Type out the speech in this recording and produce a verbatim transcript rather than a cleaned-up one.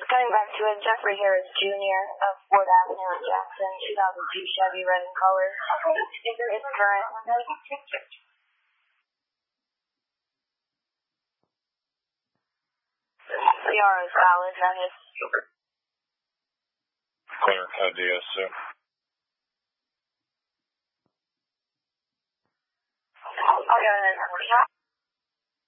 Going back to it, Jeffrey Harris Junior of Ford Avenue in Jackson, two thousand two Chevy, red in color. Sticker is current. C R is valid, noted. Clear, uh, D S two. I'll go ahead and